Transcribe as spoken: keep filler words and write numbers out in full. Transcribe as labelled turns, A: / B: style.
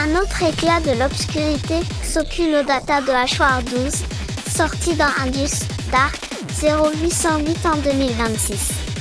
A: Un autre éclat de l'obscurité, Soku no Data de H W A R douze, sorti dans Indus Dark zéro huit cent huit en deux mille vingt-six.